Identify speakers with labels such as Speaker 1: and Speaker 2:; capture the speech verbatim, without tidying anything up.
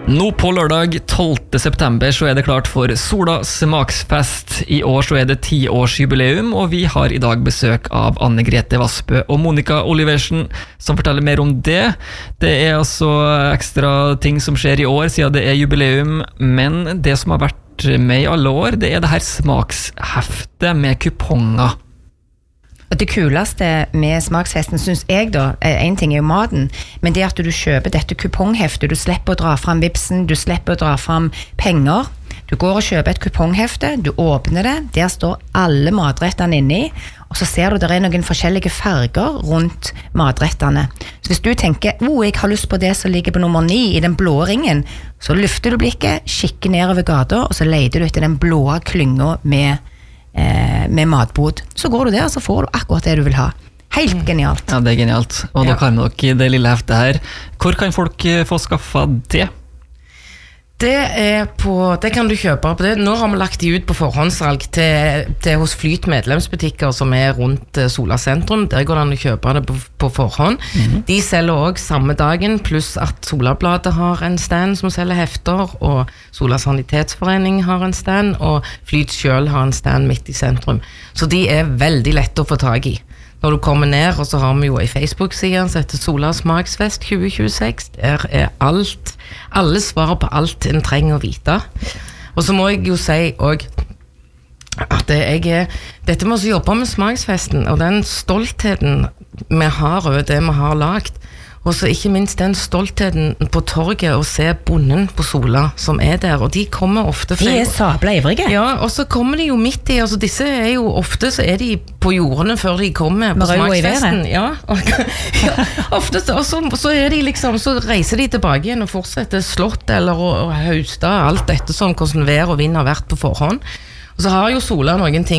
Speaker 1: Nå på lørdag tolvte september så er det klart for Sola smaksfest. I år så er det tiårsjubileum, og vi har i dag besøk av Anne Grete Vassbø og Monica Oliversen, som forteller mer om det. Det er altså ekstra ting som skjer i år, siden det er jubileum, men det som har vært med i alle år, det er det her smaksheftet med kuponger.
Speaker 2: Det kuleste med smaksfesten, synes jeg da, en ting er jo maten, men det at du kjøper dette kupongheftet, du slipper å dra frem vipsen, du slipper å dra frem penger, du går og kjøper et kuponghefte, du åpner det, der står alle matrettene inni, og så ser du der er noen forskjellige farger rundt matrettene. Så hvis du tenker, oh, jeg har lyst på det som ligger på nummer ni i den blå ringen, så løfter du blikket, kikker nedover gata, og så leter du etter den blå klynga med med matbod. Så går du der, og så får du akkurat det du vil ha. Helt genialt.
Speaker 1: Ja, det er genialt. Og
Speaker 2: ja.
Speaker 1: Da kan dere det lille heftet her. Hvor kan folk få skaffet det?
Speaker 3: Det er på, det kan du kjøpe på det. Nå har vi lagt de ut på forhåndssalg til, til hos Flyt medlemsbutikker som er rundt Sola sentrum. Der går det an å kjøpe det på, på forhånd. Mm-hmm. De selger også samme dagen, pluss at Solabladet har en stand som selger hefter, og Sola Sanitetsforening har en stand, og Flyt selv har en stand midt i sentrum. Så de er veldig lette å få tag i. Når du kommer ned, og så har vi jo en Facebook-side som heter Sola smaksfest tjue tjueseks. Der er alt, alle svarer på alt en trenger å vite. Og så må jeg jo si også at jeg er, dette med å jobbe med smaksfesten, og den stoltheten vi har over det vi har lagt, og så ikke minst den stoltheten på torget å se bonden på Sola som er der, og de kommer ofte
Speaker 2: de er sabla ivrige.
Speaker 3: Ja, og så kommer de jo midt i, altså disse er jo ofte så er de på jordene før de kommer på smaksfesten. Ja, og, ja, ofte så, og så, så er de liksom, så reiser de tilbake igjen og fortsetter slått eller og, og hausta, alt dette sånn, hvordan vær og vind har vært på forhånd. Og så har jo Sola noen ting